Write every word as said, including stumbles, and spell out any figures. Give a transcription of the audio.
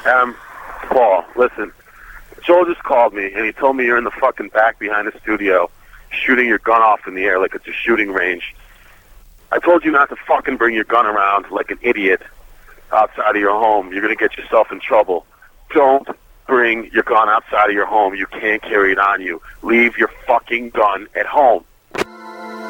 Um, Paul, listen. Joel just called me, and he told me you're in the fucking back behind the studio shooting your gun off in the air like it's a shooting range. I told you not to fucking bring your gun around like an idiot outside of your home. You're going to get yourself in trouble. Don't bring your gun outside of your home. You can't carry it on you. Leave your fucking gun at home.